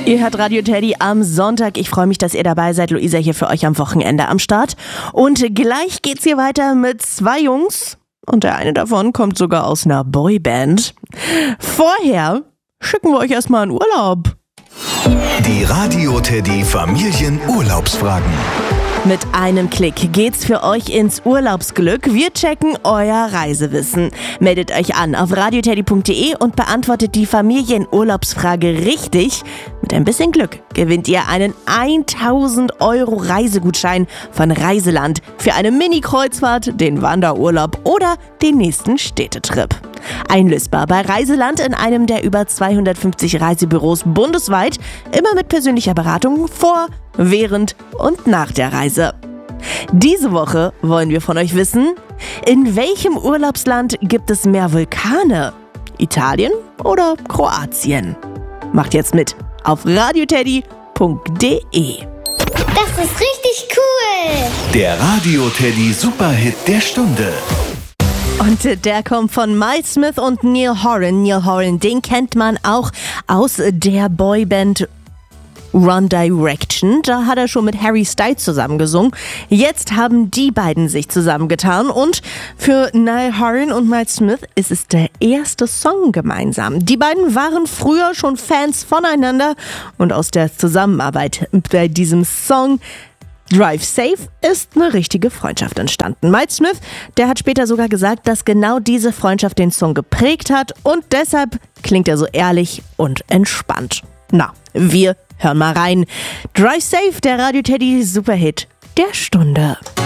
Ihr hört Radio Teddy am Sonntag. Ich freue mich, dass ihr dabei seid. Luisa hier für euch am Wochenende am Start. Und gleich geht's hier weiter mit 2 Jungs. Und der eine davon kommt sogar aus einer Boyband. Vorher schicken wir euch erstmal in Urlaub. Die Radio Teddy Familienurlaubsfragen. Mit einem Klick geht's für euch ins Urlaubsglück. Wir checken euer Reisewissen. Meldet euch an auf radioteddy.de und beantwortet die Familienurlaubsfrage richtig. Mit ein bisschen Glück gewinnt ihr einen 1000 € Reisegutschein von Reiseland für eine Mini-Kreuzfahrt, den Wanderurlaub oder den nächsten Städtetrip. Einlösbar bei Reiseland in einem der über 250 Reisebüros bundesweit, immer mit persönlicher Beratung vor, während und nach der Reise. Diese Woche wollen wir von euch wissen, in welchem Urlaubsland gibt es mehr Vulkane? Italien oder Kroatien? Macht jetzt mit auf radioteddy.de. Das ist richtig cool! Der Radio Teddy Superhit der Stunde. Und der kommt von Miles Smith und Niall Horan. Niall Horan, den kennt man auch aus der Boyband One Direction. Da hat er schon mit Harry Styles zusammengesungen. Jetzt haben die beiden sich zusammengetan und für Niall Horan und Miles Smith ist es der erste Song gemeinsam. Die beiden waren früher schon Fans voneinander und aus der Zusammenarbeit bei diesem Song Drive Safe ist eine richtige Freundschaft entstanden. Miles Smith, der hat später sogar gesagt, dass genau diese Freundschaft den Song geprägt hat und deshalb klingt er so ehrlich und entspannt. Na, wir hören mal rein. Drive Safe, der Radio Teddy Superhit der Stunde.